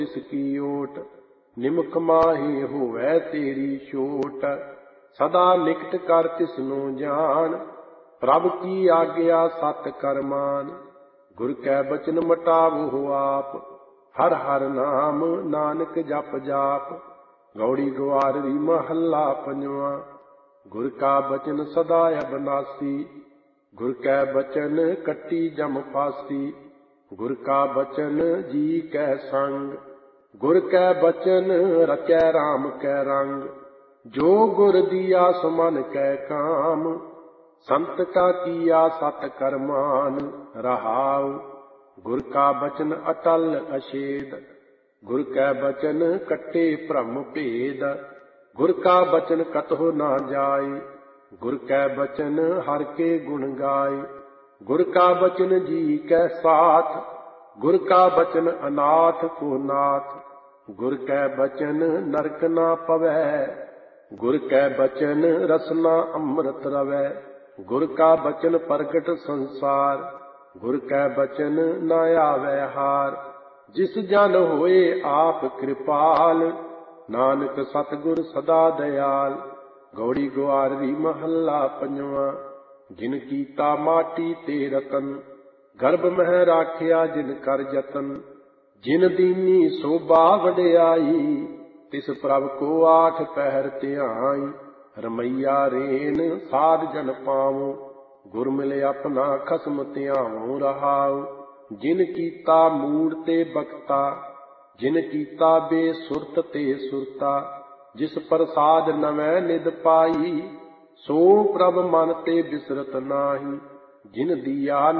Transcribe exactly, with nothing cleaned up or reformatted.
इसकी ओट, निमक माही होवै तेरी छोट। सदा निकट कर तिसनो जान, प्रभ की आज्ञा सत कर मान। गुर कै बचन मटावो आप, हर हर नाम नानक जप जाप। गौड़ी ग्वारवी महला पंजवा। गुर का बचन सदा अबनासी, गुर कै बचन कट्टी जम फासी। गुर का बचन जी कै संग, गुर कै बचन रचै राम कै रंग। जो गुर दिया सो मन कै काम, संत का किया सत कर मान। रहाउ गुर का बचन अटल अछेद, गुर कै बचन कट्टे भ्रम भेद। गुर का बचन कतहु ना जाय, गुर कै बचन हर के गुण गाय। गुर का बचन जी कै साथ, गुर का बचन अनाथ को नाथ। गुर कै बचन नरक ना पवै, गुर कै बचन रसना अमृत रवै। गुर का बचन प्रगट संसार, गुर कै बचन न आवै हार। जिस जन होए आप कृपाल, नानक सतगुर सदा दयाल। गौड़ी ग्वारवी महला पंजवा। जिन कीता माटी ते रतन, गर्भ मह राखिया जिन कर जतन। जिन दीनी शोभा वड्याई, तिस प्रभ को आठ पहर ध्याई। रमैया रेन साध जन पावो, गुर मिले अपना खसम ध्यावो रहाओ। जिन कीता मूड ते बखता, जिन कीता बेसुरत ते सुरता। जिस प्रसाद नवै निध पाई, सो प्रभ मन ते बिसरत नाही। जिन दिया